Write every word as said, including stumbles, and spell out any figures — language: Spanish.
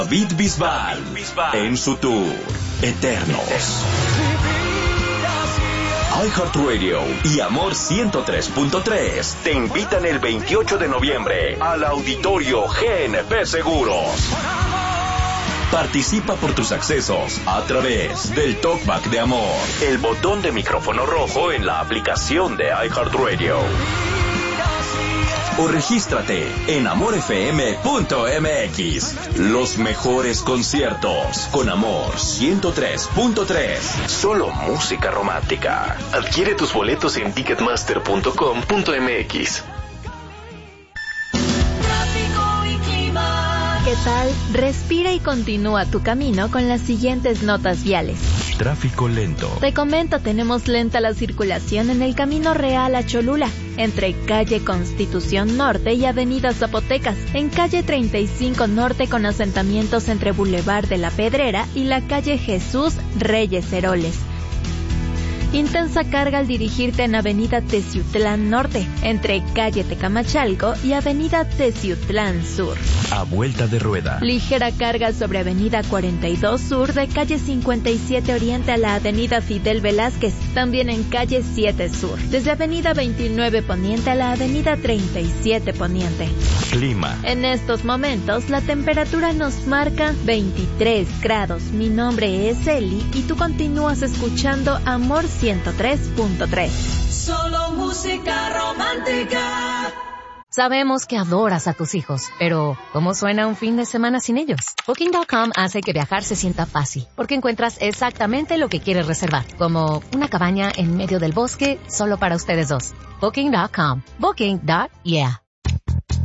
David Bisbal en su tour Eternos. iHeartRadio y Amor ciento tres punto tres te invitan el veintiocho de noviembre al Auditorio G N P Seguros. Participa por tus accesos a través del Talkback de Amor, el botón de micrófono rojo en la aplicación de iHeartRadio. O regístrate en amor f m punto m x. Los mejores conciertos con Amor ciento tres punto tres. Solo música romántica. Adquiere tus boletos en ticketmaster punto com punto m x. ¿Qué tal? Respira y continúa tu camino con las siguientes notas viales. Tráfico lento. Te comento, tenemos lenta la circulación en el Camino Real a Cholula, entre calle Constitución Norte y avenida Zapotecas, en calle treinta y cinco Norte con asentamientos entre Boulevard de la Pedrera y la calle Jesús Reyes Heroles. Intensa carga al dirigirte en avenida Teciutlán Norte, entre calle Tecamachalco y avenida Teciutlán Sur. A vuelta de rueda. Ligera carga sobre avenida cuarenta y dos Sur de calle cincuenta y siete Oriente a la avenida Fidel Velázquez, también en calle siete Sur. Desde avenida veintinueve Poniente a la avenida treinta y siete Poniente. Clima. En estos momentos la temperatura nos marca veintitrés grados. Mi nombre es Eli y tú continúas escuchando Amor ciento tres punto tres. Solo música romántica. Sabemos que adoras a tus hijos, pero ¿cómo suena un fin de semana sin ellos? Booking punto com hace que viajar se sienta fácil, porque encuentras exactamente lo que quieres reservar, como una cabaña en medio del bosque solo para ustedes dos. Booking punto com. Booking. Yeah.